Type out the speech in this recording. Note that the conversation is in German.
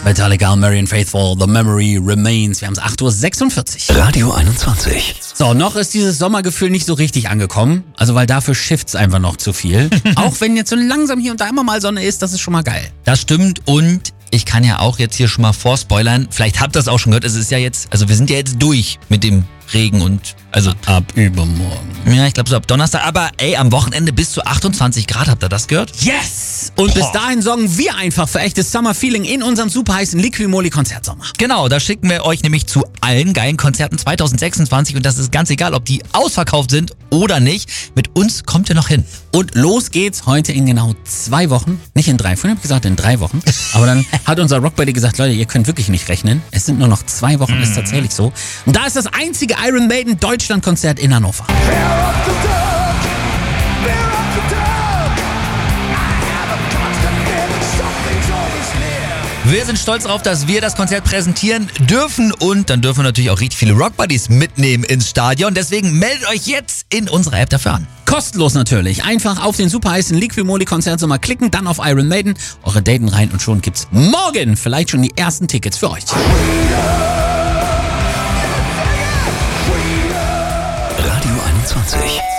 Metallica, Marian Faithfull, The Memory Remains. Wir haben es 8:46 Uhr. Radio 21. So, noch ist dieses Sommergefühl nicht so richtig angekommen. Also, weil dafür schifft's einfach noch zu viel. Auch wenn jetzt so langsam hier und da immer mal Sonne ist, das ist schon mal geil. Das stimmt und ich kann ja auch jetzt hier schon mal vorspoilern. Vielleicht habt ihr das auch schon gehört. Es ist ja jetzt, also wir sind ja jetzt durch mit dem Regen und also Ab übermorgen. ja, ich glaube so ab Donnerstag. Aber ey, am Wochenende bis zu 28 Grad. Habt ihr das gehört? Yes! Und bis dahin sorgen wir einfach für echtes Summer-Feeling in unserem super heißen Liqui-Moly-Konzertsommer. Genau, da schicken wir euch nämlich zu allen geilen Konzerten 2026 und das ist ganz egal, ob die ausverkauft sind oder nicht. Mit uns kommt ihr noch hin. Und los geht's heute in genau 2 Wochen. Nicht in 3. Vorhin habe ich gesagt in 3 Wochen. Aber dann hat unser Rockbuddy gesagt, Leute, ihr könnt wirklich nicht rechnen. Es sind nur noch 2 Wochen, ist tatsächlich so. Und da ist das einzige Iron Maiden Deutschlandkonzert in Hannover. Wir sind stolz darauf, dass wir das Konzert präsentieren dürfen und dann dürfen wir natürlich auch richtig viele Rockbuddies mitnehmen ins Stadion. Deswegen meldet euch jetzt in unserer App dafür an. Kostenlos natürlich. Einfach auf den super heißen Liqui-Moly-Konzertsommer klicken, dann auf Iron Maiden, eure Daten rein und schon gibt's morgen vielleicht schon die ersten Tickets für euch. Radio 21.